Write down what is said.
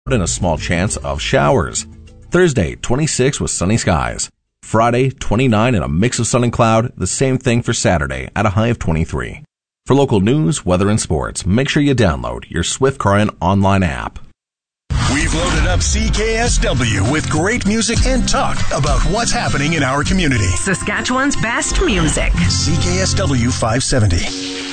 and a small chance of showers. Thursday, 26 with sunny skies. Friday, 29 and a mix of sun and cloud. The same thing for Saturday at a high of 23. For local news, weather, and sports, make sure you download your Swift Current online app. We've loaded up CKSW with great music and talk about what's happening in our community. Saskatchewan's best music. CKSW 570.